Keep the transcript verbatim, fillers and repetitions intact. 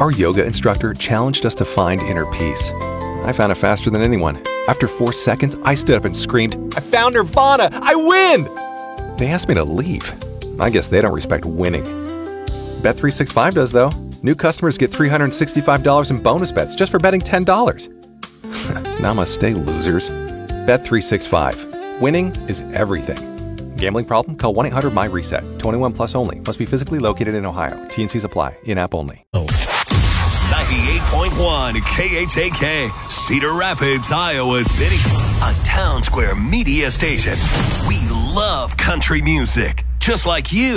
Our yoga instructor challenged us to find inner peace. I found it faster than anyone. After four seconds, I stood up and screamed, "I found Nirvana! I win!" They asked me to leave. I guess they don't respect winning. Bet three sixty-five does, though. New customers get three hundred sixty-five dollars in bonus bets just for betting ten dollars. Namaste, losers. Bet three sixty-five. Winning is everything. Gambling problem? Call one eight hundred my reset. twenty-one plus only. Must be physically located in Ohio. T and Cs apply. In-app only. Oh. ninety-eight point one K H A K, Cedar Rapids, Iowa City. A Town Square media station. We love country music, just like you.